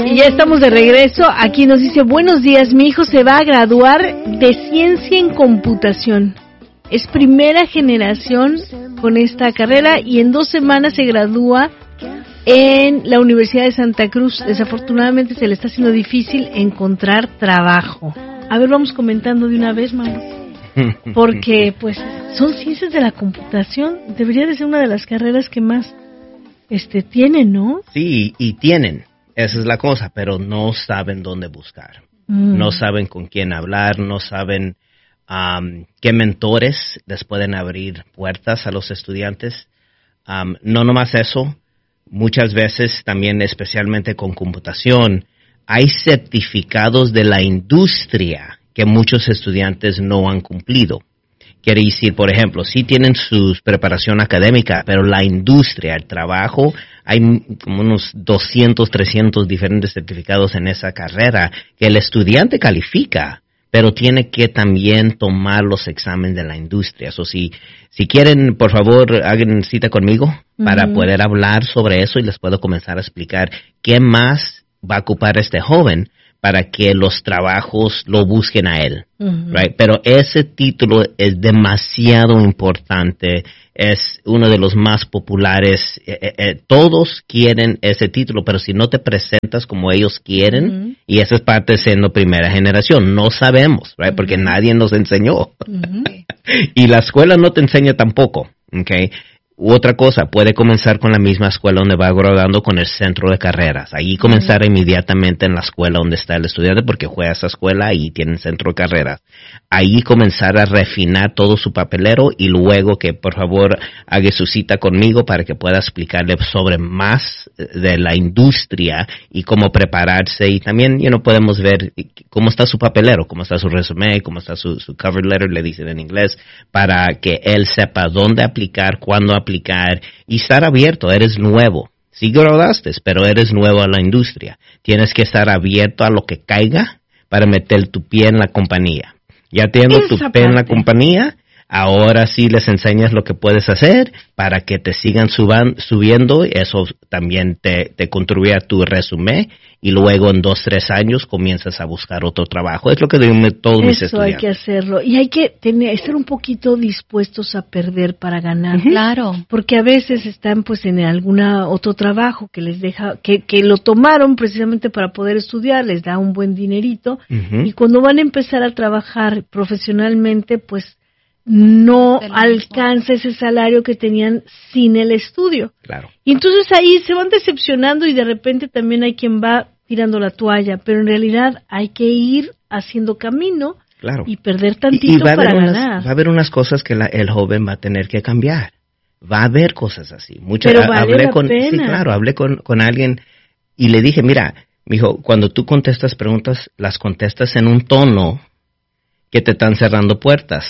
Y ya estamos de regreso. Aquí nos dice, buenos días, mi hijo se va a graduar de Ciencia en Computación. Es primera generación con esta carrera y en 2 semanas se gradúa en la Universidad de Santa Cruz. Desafortunadamente se le está haciendo difícil encontrar trabajo. A ver, vamos comentando de una vez, mamá. Porque, pues, son ciencias de la computación. Debería de ser una de las carreras que más tienen, ¿no? Sí, y tienen. Esa es la cosa, pero no saben dónde buscar. No saben con quién hablar, no saben qué mentores les pueden abrir puertas a los estudiantes. No nomás eso, muchas veces también, especialmente con computación, hay certificados de la industria que muchos estudiantes no han cumplido. Quiere decir, por ejemplo, sí tienen su preparación académica, pero la industria, el trabajo, hay como unos 200, 300 diferentes certificados en esa carrera que el estudiante califica, pero tiene que también tomar los exámenes de la industria. So, si quieren, por favor, hagan cita conmigo para poder hablar sobre eso y les puedo comenzar a explicar qué más va a ocupar este joven para que los trabajos lo busquen a él, right? Pero ese título es demasiado importante, es uno de los más populares, todos quieren ese título, pero si no te presentas como ellos quieren, y esa es parte de siendo primera generación, no sabemos, right? Porque nadie nos enseñó, y la escuela no te enseña tampoco, okay? Otra cosa, puede comenzar con la misma escuela donde va graduando con el centro de carreras. Ahí comenzar inmediatamente en la escuela donde está el estudiante porque juega a esa escuela y tiene centro de carreras. Ahí comenzar a refinar todo su papelero y luego que por favor haga su cita conmigo para que pueda explicarle sobre más de la industria y cómo prepararse. Y también podemos ver cómo está su papelero, cómo está su resumen, cómo está su cover letter, le dicen en inglés, para que él sepa dónde aplicar, cuándo aplicar y estar abierto. Eres nuevo. Sí graduaste, pero eres nuevo a la industria. Tienes que estar abierto a lo que caiga para meter tu pie en la compañía. Ya teniendo tu pie en la compañía, ahora sí les enseñas lo que puedes hacer para que te sigan subiendo. Eso también te contribuye a tu resumen y luego en 2-3 años comienzas a buscar otro trabajo. Es lo que digo todos mis estudiantes. Eso hay que hacerlo. Y hay que estar un poquito dispuestos a perder para ganar. Claro. Porque a veces están pues en alguna otro trabajo que les deja, que lo tomaron precisamente para poder estudiar, les da un buen dinerito. Y cuando van a empezar a trabajar profesionalmente, pues no alcanza ese salario que tenían sin el estudio. Claro. Y entonces ahí se van decepcionando y de repente también hay quien va tirando la toalla, pero en realidad hay que ir haciendo camino y perder tantito para ganar. Va a haber unas cosas que el joven va a tener que cambiar. Va a haber cosas así. Pero vale la pena. Sí, claro, hablé con alguien y le dije, mira, mijo, cuando tú contestas preguntas, las contestas en un tono que te están cerrando puertas.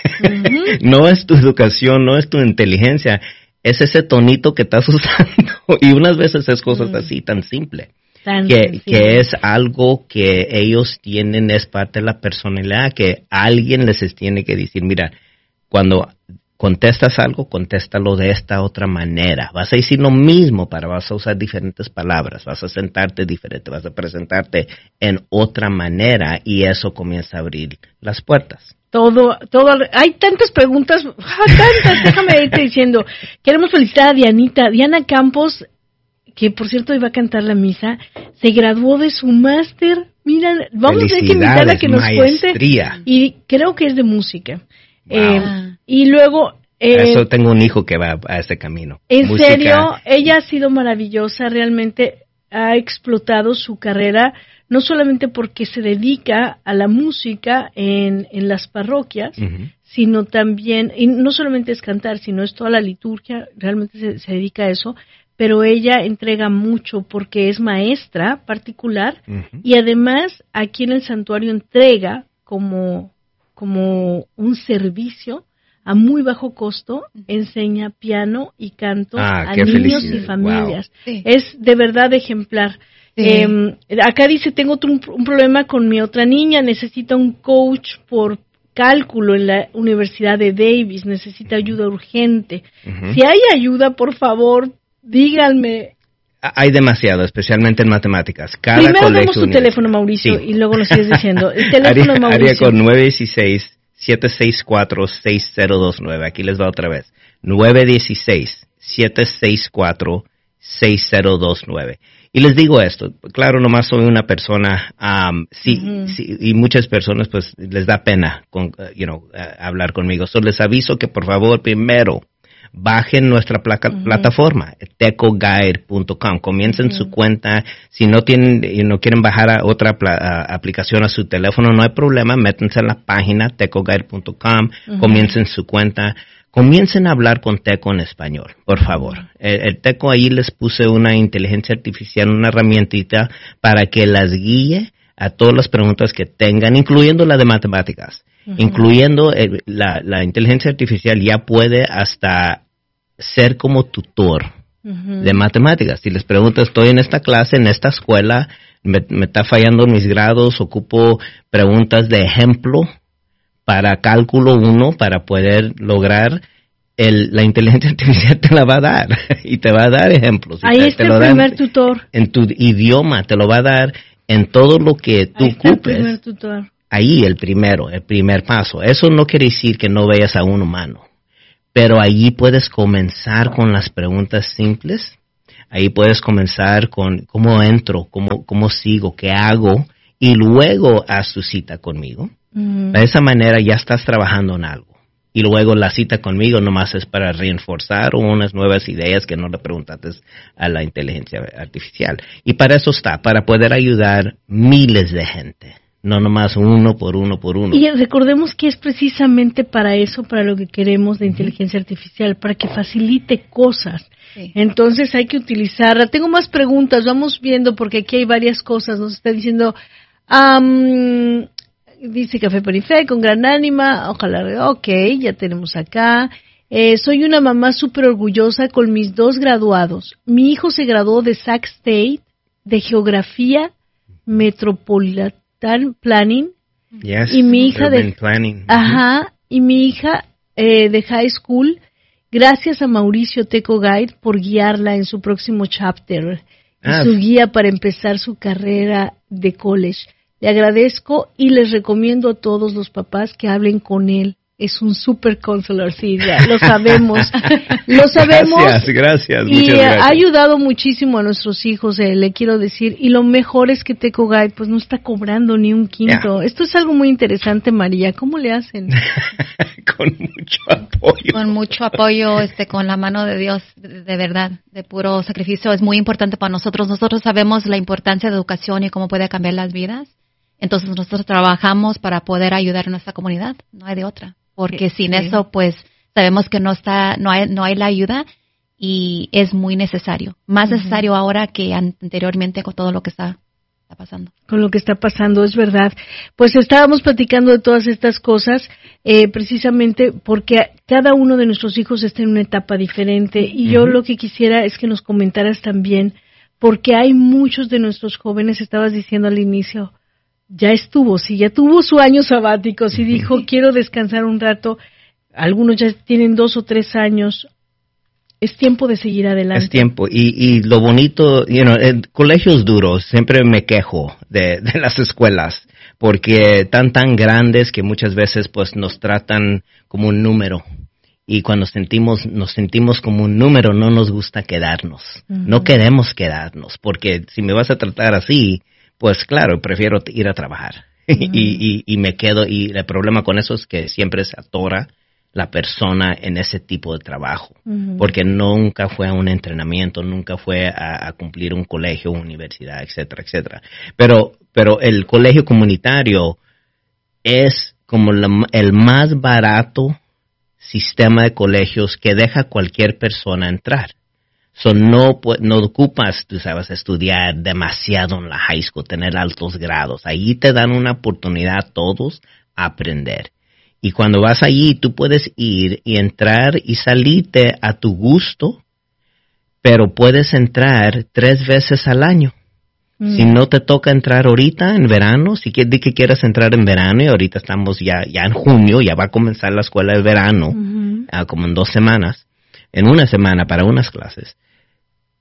No es tu educación, no es tu inteligencia, es ese tonito que estás usando. Y unas veces es cosas así tan simple. Que es algo que ellos tienen, es parte de la personalidad, que alguien les tiene que decir, mira, cuando contestas algo, contéstalo de esta otra manera. Vas a decir lo mismo, pero vas a usar diferentes palabras, vas a sentarte diferente, vas a presentarte en otra manera y eso comienza a abrir las puertas. Todo, hay tantas preguntas, tantas, déjame irte diciendo. Queremos felicitar a Diana Campos, que por cierto iba a cantar la misa, se graduó de su máster. Mira, vamos a tener que invitarla a que nos maestría. Cuente. Y creo que es de música. Wow. Y luego... eso tengo un hijo que va a ese camino. En música. Serio, ella ha sido maravillosa, realmente ha explotado su carrera, no solamente porque se dedica a la música en las parroquias, sino también, y no solamente es cantar, sino es toda la liturgia, realmente se dedica a eso, pero ella entrega mucho porque es maestra particular y además aquí en el santuario entrega como un servicio a muy bajo costo, enseña piano y canto a niños y familias. Wow. Sí. Es de verdad ejemplar. Sí. Acá dice, tengo un problema con mi otra niña, necesita un coach por cálculo en la Universidad de Davis, necesita ayuda urgente. Si hay ayuda, por favor, díganme. Hay demasiado, especialmente en matemáticas. Cada Primero colegio damos tu teléfono, Mauricio, y luego lo sigues diciendo. El teléfono, Mauricio. Área con 916-764-6029. Aquí les va otra vez. 916-764-6029. Y les digo esto, claro, nomás soy una persona, sí, y muchas personas pues les da pena hablar conmigo. So les aviso que por favor primero bajen nuestra plataforma, tecoguide.com. Comiencen su cuenta. Si no quieren bajar a otra aplicación a su teléfono, no hay problema. Métanse en la página tecoguide.com. Comiencen su cuenta. Comiencen a hablar con Teco en español, por favor. El Teco ahí les puse una inteligencia artificial, una herramientita para que las guíe a todas las preguntas que tengan, incluyendo la de matemáticas. Incluyendo la inteligencia artificial ya puede hasta ser como tutor de matemáticas. Si les preguntas, estoy en esta clase, en esta escuela, me está fallando mis grados, ocupo preguntas de ejemplo para cálculo 1 para poder lograr la inteligencia artificial te la va a dar y te va a dar ejemplos. Ahí está el primer tutor. En tu idioma te lo va a dar en todo lo que tú ocupes. El primer tutor. Ahí el primer paso. Eso no quiere decir que no veas a un humano, pero allí puedes comenzar con las preguntas simples. Ahí puedes comenzar con cómo entro, cómo sigo, qué hago, y luego haz tu cita conmigo. De esa manera ya estás trabajando en algo. Y luego la cita conmigo nomás es para reforzar unas nuevas ideas que no le preguntaste a la inteligencia artificial. Y para eso está, para poder ayudar miles de gente. No nomás uno por uno. Y recordemos que es precisamente para eso, para lo que queremos de inteligencia artificial, para que facilite cosas. Sí. Entonces hay que utilizarla. Tengo más preguntas, vamos viendo porque aquí hay varias cosas. Nos está diciendo, dice Café Perifé con gran ánima, ojalá, ok, ya tenemos acá. Soy una mamá súper orgullosa con mis 2 graduados. Mi hijo se graduó de Sac State de Geografía Metropolitana Planning. Yes, y mi hija planning. Y mi hija de high school, gracias a Mauricio Teco Guide por guiarla en su próximo chapter y su guía para empezar su carrera de college. Le agradezco y les recomiendo a todos los papás que hablen con él. Es un super counselor, sí, ya, lo sabemos. Lo sabemos. Gracias. Y ha ayudado muchísimo a nuestros hijos, le quiero decir. Y lo mejor es que Teco Guide pues no está cobrando ni un quinto. Esto es algo muy interesante, María. ¿Cómo le hacen? Con mucho apoyo. Con mucho apoyo, con la mano de Dios, de verdad, de puro sacrificio. Es muy importante para nosotros. Nosotros sabemos la importancia de educación y cómo puede cambiar las vidas. Entonces nosotros trabajamos para poder ayudar a nuestra comunidad. No hay de otra. Porque sin eso, pues, sabemos que no hay la ayuda y es muy necesario. Más necesario ahora que anteriormente con todo lo que está pasando. Con lo que está pasando, es verdad. Pues estábamos platicando de todas estas cosas, precisamente porque cada uno de nuestros hijos está en una etapa diferente. Y yo lo que quisiera es que nos comentaras también, porque hay muchos de nuestros jóvenes, estabas diciendo al inicio, ya tuvo su año sabático, sí dijo, quiero descansar un rato, algunos ya tienen 2 o 3 años, es tiempo de seguir adelante. Es tiempo, y lo bonito, el colegio es duro, siempre me quejo de las escuelas, porque están tan grandes que muchas veces pues nos tratan como un número, y cuando nos sentimos como un número, no nos gusta quedarnos, no queremos quedarnos, porque si me vas a tratar así, pues claro, prefiero ir a trabajar y me quedo, y el problema con eso es que siempre se atora la persona en ese tipo de trabajo, porque nunca fue a un entrenamiento, nunca fue a cumplir un colegio, universidad, etcétera, etcétera. Pero el colegio comunitario es como el más barato sistema de colegios que deja cualquier persona entrar. So no ocupas, tú sabes, estudiar demasiado en la high school, tener altos grados. Ahí te dan una oportunidad a todos a aprender. Y cuando vas allí, tú puedes ir y entrar y salirte a tu gusto, pero puedes entrar 3 veces al año. Si no te toca entrar ahorita en verano, si quieres entrar en verano, y ahorita estamos ya en junio, ya va a comenzar la escuela de verano, como en 2 semanas, en una semana para unas clases.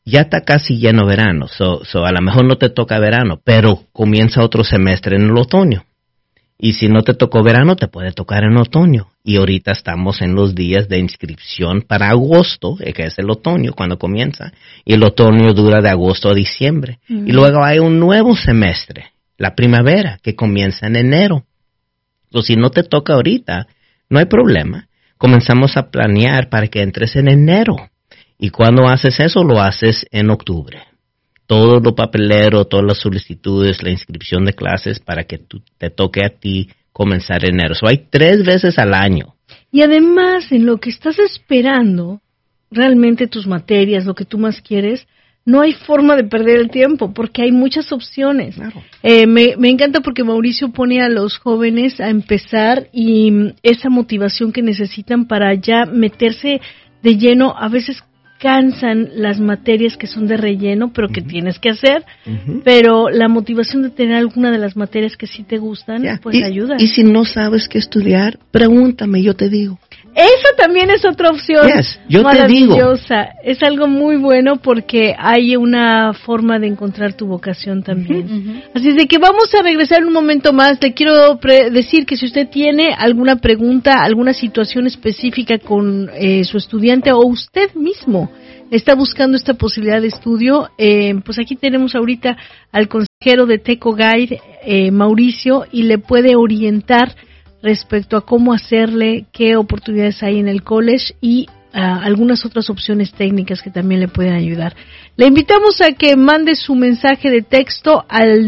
ya está casi lleno verano, so a lo mejor no te toca verano, pero comienza otro semestre en el otoño. Y si no te tocó verano, te puede tocar en otoño. Y ahorita estamos en los días de inscripción para agosto, que es el otoño cuando comienza. Y el otoño dura de agosto a diciembre. Y luego hay un nuevo semestre, la primavera, que comienza en enero. Entonces, si no te toca ahorita, no hay problema. Comenzamos a planear para que entres en enero. Y cuando haces eso, lo haces en octubre. Todo lo papelero, todas las solicitudes, la inscripción de clases para que te toque a ti comenzar en enero. Hay 3 veces al año. Y además, en lo que estás esperando, realmente tus materias, lo que tú más quieres, no hay forma de perder el tiempo porque hay muchas opciones. Claro. Me encanta porque Mauricio pone a los jóvenes a empezar y esa motivación que necesitan para ya meterse de lleno, a veces cansan las materias que son de relleno, pero que tienes que hacer, pero la motivación de tener alguna de las materias que sí te gustan, pues ayuda. Y si no sabes qué estudiar, pregúntame, yo te digo. Eso también es otra opción maravillosa. Es algo muy bueno porque hay una forma de encontrar tu vocación también. Así es de que vamos a regresar un momento más. Le quiero decir que si usted tiene alguna pregunta, alguna situación específica con su estudiante o usted mismo está buscando esta posibilidad de estudio, pues aquí tenemos ahorita al consejero de Teco Guide, Mauricio, y le puede orientar respecto a cómo hacerle, qué oportunidades hay en el college y algunas otras opciones técnicas que también le pueden ayudar. Le invitamos a que mande su mensaje de texto al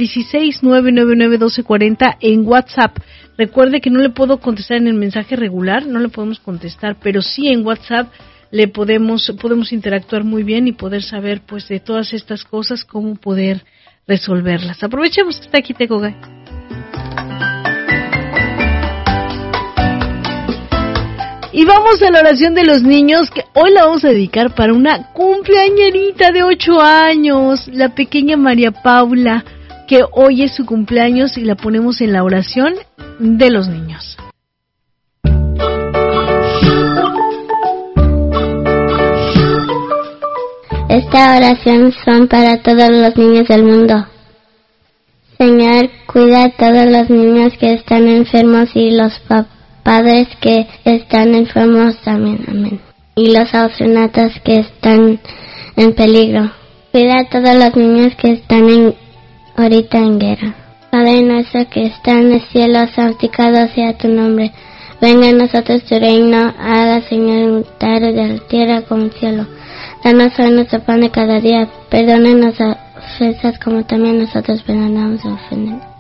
916-999-1240 en WhatsApp. Recuerde que no le puedo contestar en el mensaje regular, no le podemos contestar, pero sí en WhatsApp le podemos interactuar muy bien y poder saber pues de todas estas cosas, cómo poder resolverlas. Aprovechemos que está aquí Teco Guide. Y vamos a la oración de los niños, que hoy la vamos a dedicar para una cumpleañerita de 8 años, la pequeña María Paula, que hoy es su cumpleaños y la ponemos en la oración de los niños. Esta oración son para todos los niños del mundo. Señor, cuida a todos los niños que están enfermos y los padres que están enfermos también, amén. Y los astronautas que están en peligro. Cuida a todos los niños que están ahorita en guerra. Padre nuestro que está en el cielo, santificado sea tu nombre. Venga a nosotros tu reino, hágase en el de la tierra como el cielo. Danos hoy nuestro pan de cada día, perdónanos las ofensas como también nosotros perdonamos a los ofensores.